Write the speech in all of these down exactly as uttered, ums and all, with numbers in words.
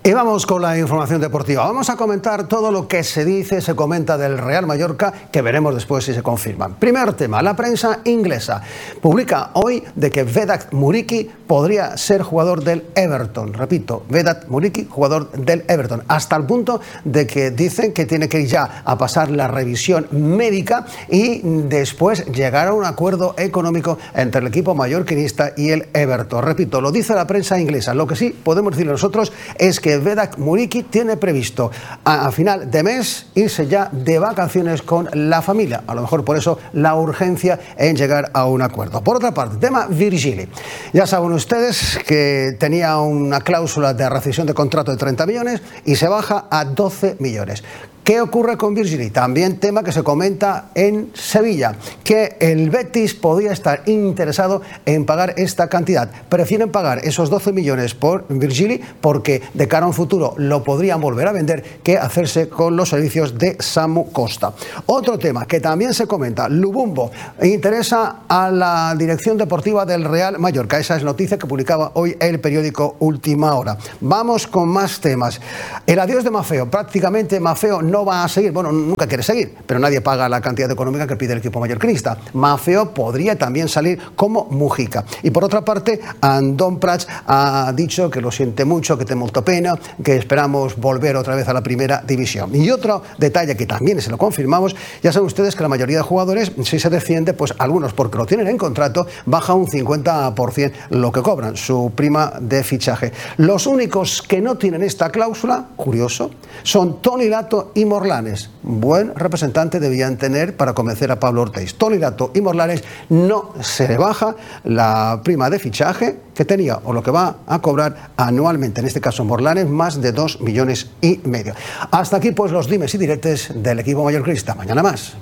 Y vamos con la información deportiva. Vamos a comentar todo lo que se dice, se comenta del Real Mallorca, que veremos después si se confirma. Primer tema, la prensa inglesa publica hoy de que Vedat Muriqi podría ser jugador del Everton. Repito, Vedat Muriqi, jugador del Everton, hasta el punto de que dicen que tiene que ir ya a pasar la revisión médica y después llegar a un acuerdo económico entre el equipo mallorquinista y el Everton. Repito, lo dice la prensa inglesa. Lo que sí podemos decir nosotros es que Vedat Muriqi tiene previsto a, a final de mes irse ya de vacaciones con la familia. A lo mejor por eso la urgencia en llegar a un acuerdo. Por otra parte, tema Virgili. Ya saben ustedes que tenía una cláusula de rescisión de contrato de treinta millones y se baja a doce millones. ¿Qué ocurre con Virgili? También tema que se comenta en Sevilla, que el Betis podría estar interesado en pagar esta cantidad. Prefieren pagar esos doce millones por Virgili porque de cara a un futuro lo podrían volver a vender que hacerse con los servicios de Samu Costa. Otro tema que también se comenta, Lubumbo interesa a la dirección deportiva del Real Mallorca. Esa es noticia que publicaba hoy el periódico Última Hora. Vamos con más temas. El adiós de Maffeo. Prácticamente Maffeo no va a seguir, bueno, nunca quiere seguir, pero nadie paga la cantidad económica que pide el equipo mallorquinista. Maffeo podría también salir como Mujica. Y por otra parte, Andón Prats ha dicho que lo siente mucho, que tiene mucha pena, que esperamos volver otra vez a la primera división. Y otro detalle que también se lo confirmamos, ya saben ustedes que la mayoría de jugadores, si se desciende, pues algunos porque lo tienen en contrato, baja un cincuenta por ciento lo que cobran, su prima de fichaje. Los únicos que no tienen esta cláusula, curioso, son Toni Lato y Morlanes. Buen representante debían tener para convencer a Pablo Ortiz. Toni Lato y Morlanes no se le baja la prima de fichaje que tenía o lo que va a cobrar anualmente, en este caso Morlanes, más de dos millones y medio. Hasta aquí pues los dimes y diretes del equipo mallorquinista. Mañana más.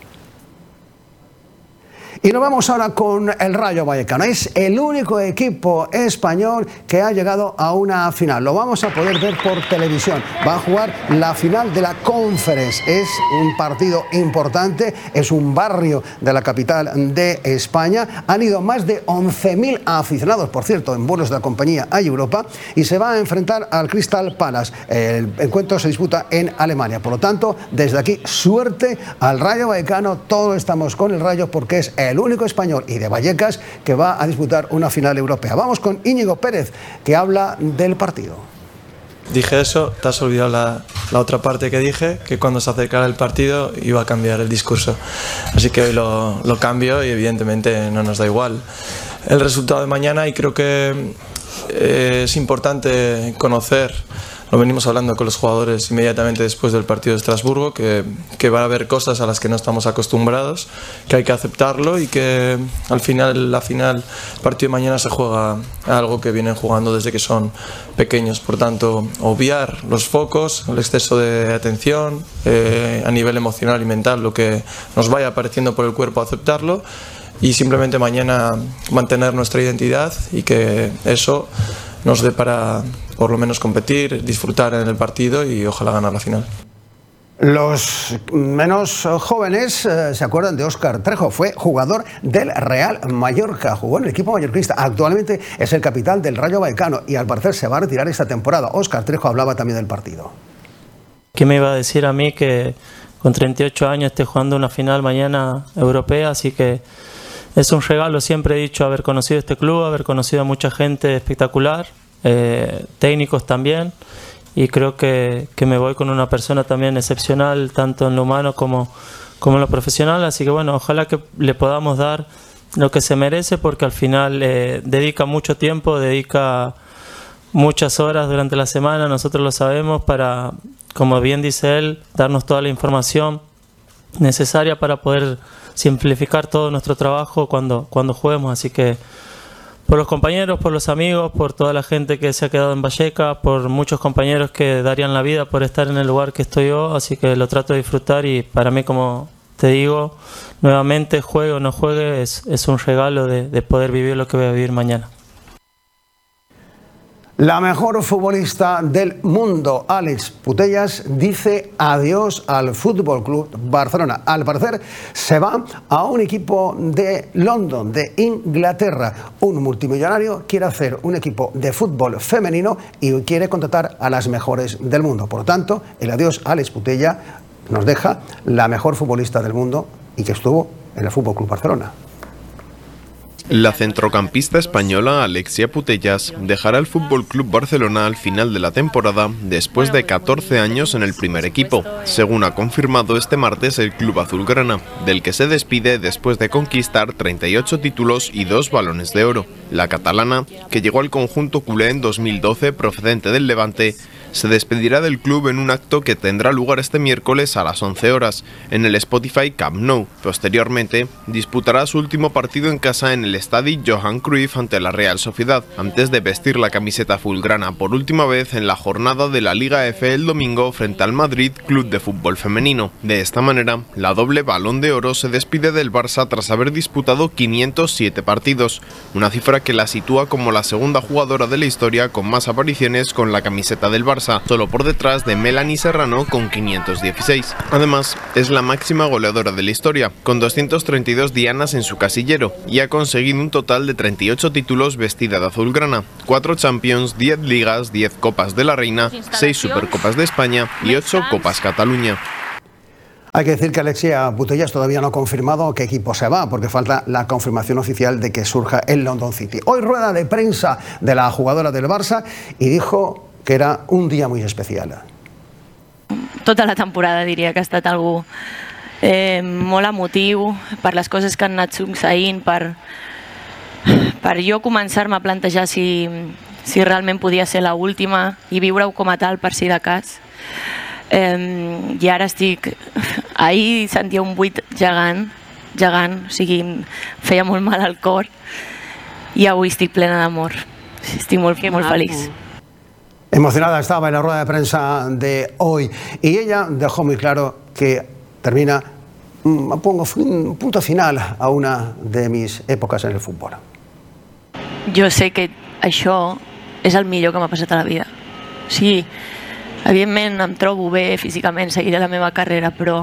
Y nos vamos ahora con el Rayo Vallecano. Es el único equipo español que ha llegado a una final. Lo vamos a poder ver por televisión. Va a jugar la final de la Conference. Es un partido importante. Es un barrio de la capital de España. Han ido más de once mil aficionados, por cierto, en vuelos de la compañía a Europa. Y se va a enfrentar al Crystal Palace. El encuentro se disputa en Alemania. Por lo tanto, desde aquí, suerte al Rayo Vallecano. Todos estamos con el Rayo porque es el único español y de Vallecas que va a disputar una final europea. Vamos con Íñigo Pérez, que habla del partido. Dije eso, te has olvidado la, la otra parte que dije, que cuando se acercara el partido iba a cambiar el discurso. Así que hoy lo, lo cambio y evidentemente no nos da igual el resultado de mañana, y creo que eh, es importante conocer. Lo venimos hablando con los jugadores inmediatamente después del partido de Estrasburgo, que, que va a haber cosas a las que no estamos acostumbrados, que hay que aceptarlo y que al final, la final, el partido de mañana se juega algo que vienen jugando desde que son pequeños. Por tanto, obviar los focos, el exceso de atención eh, a nivel emocional y mental, lo que nos vaya apareciendo por el cuerpo, aceptarlo y simplemente mañana mantener nuestra identidad y que eso nos dé para por lo menos competir, disfrutar en el partido y ojalá ganar la final. Los menos jóvenes eh, se acuerdan de Óscar Trejo. Fue jugador del Real Mallorca, jugó en el equipo mallorquinista. Actualmente es el capitán del Rayo Vallecano y al parecer se va a retirar esta temporada. Óscar Trejo hablaba también del partido. ¿Qué me iba a decir a mí que con treinta y ocho años esté jugando una final mañana europea? Así que es un regalo, siempre he dicho, haber conocido este club, haber conocido a mucha gente espectacular, eh, técnicos también, y creo que, que me voy con una persona también excepcional, tanto en lo humano como, como en lo profesional. Así que bueno, ojalá que le podamos dar lo que se merece, porque al final eh, dedica mucho tiempo, dedica muchas horas durante la semana, nosotros lo sabemos, para, como bien dice él, darnos toda la información necesaria para poder simplificar todo nuestro trabajo cuando, cuando juguemos. Así que por los compañeros, por los amigos, por toda la gente que se ha quedado en Vallecas, por muchos compañeros que darían la vida por estar en el lugar que estoy yo, así que lo trato de disfrutar y para mí, como te digo, nuevamente, juegue o no juegue, es, es un regalo de, de poder vivir lo que voy a vivir mañana. La mejor futbolista del mundo, Àlex Putellas, dice adiós al Fútbol Club Barcelona. Al parecer se va a un equipo de London, de Inglaterra. Un multimillonario quiere hacer un equipo de fútbol femenino y quiere contratar a las mejores del mundo. Por lo tanto, el adiós a Àlex Putellas nos deja la mejor futbolista del mundo y que estuvo en el Fútbol Club Barcelona. La centrocampista española Alexia Putellas dejará el F C Barcelona al final de la temporada después de catorce años en el primer equipo, según ha confirmado este martes el club azulgrana, del que se despide después de conquistar treinta y ocho títulos y dos balones de oro. La catalana, que llegó al conjunto culé en dos mil doce procedente del Levante, se despedirá del club en un acto que tendrá lugar este miércoles a las once horas en el Spotify Camp Nou. Posteriormente, disputará su último partido en casa en el Estadio Johan Cruyff ante la Real Sociedad, antes de vestir la camiseta azulgrana por última vez en la jornada de la Liga F el domingo frente al Madrid Club de Fútbol Femenino. De esta manera, la doble Balón de Oro se despide del Barça tras haber disputado quinientos siete partidos, una cifra que la sitúa como la segunda jugadora de la historia con más apariciones con la camiseta del Barça, solo por detrás de Melanie Serrano con quinientos dieciséis. Además, es la máxima goleadora de la historia, con doscientas treinta y dos dianas en su casillero, y ha conseguido un total de treinta y ocho títulos vestida de azulgrana, cuatro Champions, diez Ligas, diez Copas de la Reina, seis Supercopas de España y ocho Copas Cataluña. Hay que decir que Alexia Putellas todavía no ha confirmado qué equipo se va, porque falta la confirmación oficial de que surja el London City. Hoy rueda de prensa de la jugadora del Barça i dijo que era un dia molt especial. Tota la temporada diria que ha estat algú eh, molt emotiu per les coses que han anat succeint, per, per jo començar-me a plantejar si, si realment podia ser l'última i viure-ho com a tal per si de cas. Eh, I ara estic... Ahir sentia un buit gegant, gegant, o sigui, feia molt mal al cor i avui estic plena d'amor. Estic molt, molt feliç. Emocionada estaba en la rueda de prensa de hoy y ella dejó muy claro que termina, pongo un punto final a una de mis épocas en el fútbol. Jo sé que això és el millor que m'ha passat a la vida. Sí, evidentment em trobo bé físicament, seguiré la meva carrera, però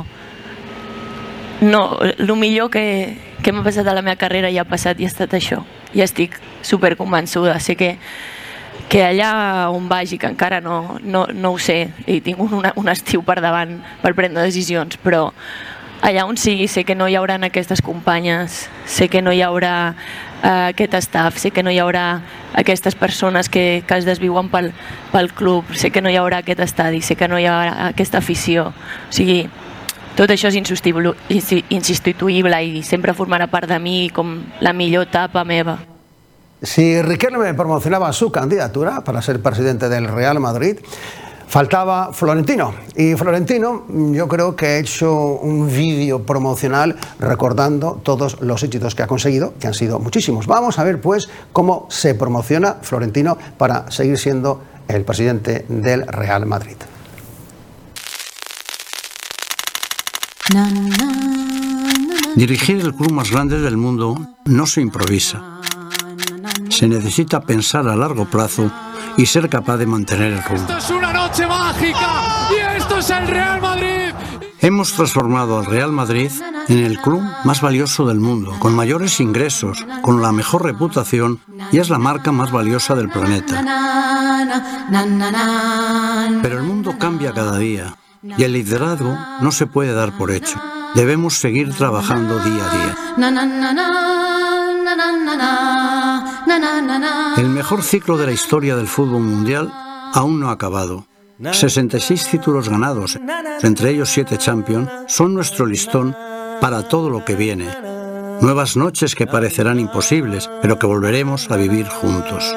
no, el millor que, que m'ha passat a la meva carrera ja ha passat i ha estat això. Ja estic superconvençuda, sé que que allà on vagi, que encara no, no, no ho sé, i tinc un, un estiu per davant per prendre decisions, però allà on sigui sé que no hi haurà aquestes companyes, sé que no hi haurà uh, aquest staff, sé que no hi haurà aquestes persones que, que es desviuen pel, pel club, sé que no hi haurà aquest estadi, sé que no hi haurà aquesta afició. O sigui, tot això és insubstituïble i sempre formarà part de mi com la millor etapa meva. Si Riquelme promocionaba su candidatura para ser presidente del Real Madrid, faltaba Florentino. Y Florentino yo creo que ha hecho un vídeo promocional recordando todos los éxitos que ha conseguido, que han sido muchísimos. Vamos a ver pues cómo se promociona Florentino para seguir siendo el presidente del Real Madrid. Dirigir el club más grande del mundo no se improvisa. Se necesita pensar a largo plazo y ser capaz de mantener el rumbo. ¡Esto es una noche mágica! ¡Y esto es el Real Madrid! Hemos transformado al Real Madrid en el club más valioso del mundo, con mayores ingresos, con la mejor reputación y es la marca más valiosa del planeta. Pero el mundo cambia cada día y el liderazgo no se puede dar por hecho. Debemos seguir trabajando día a día. El mejor ciclo de la historia del fútbol mundial aún no ha acabado. sesenta y seis títulos ganados, entre ellos siete Champions, son nuestro listón para todo lo que viene. Nuevas noches que parecerán imposibles, pero que volveremos a vivir juntos.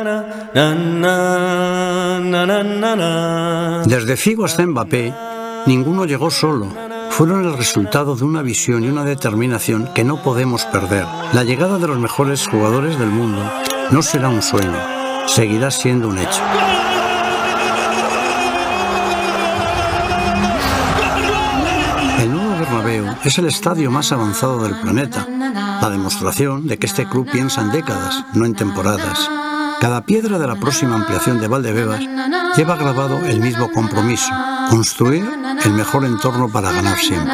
Desde Figo hasta Mbappé, ninguno llegó solo. Fueron el resultado de una visión y una determinación que no podemos perder. La llegada de los mejores jugadores del mundo no será un sueño, seguirá siendo un hecho. El nuevo Bernabéu es el estadio más avanzado del planeta, la demostración de que este club piensa en décadas, no en temporadas. Cada piedra de la próxima ampliación de Valdebebas lleva grabado el mismo compromiso: construir el mejor entorno para ganar siempre.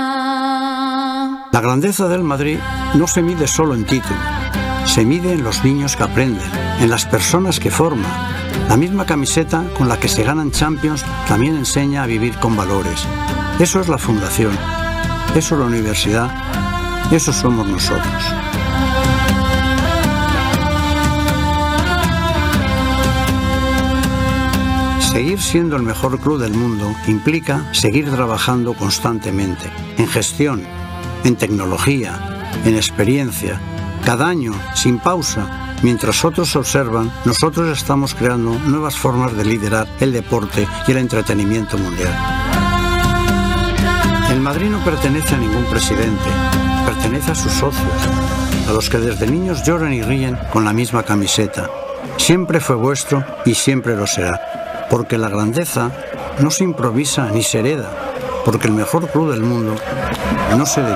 La grandeza del Madrid no se mide solo en título, se mide en los niños que aprenden, en las personas que forman. La misma camiseta con la que se ganan Champions también enseña a vivir con valores. Eso es la fundación, eso es la universidad, eso somos nosotros. Seguir siendo el mejor club del mundo implica seguir trabajando constantemente, en gestión, en tecnología, en experiencia, cada año, sin pausa. Mientras otros observan, nosotros estamos creando nuevas formas de liderar el deporte y el entretenimiento mundial. El Madrid no pertenece a ningún presidente, pertenece a sus socios, a los que desde niños lloran y ríen con la misma camiseta. Siempre fue vuestro y siempre lo será, porque la grandeza no se improvisa ni se hereda, porque el mejor club del mundo no se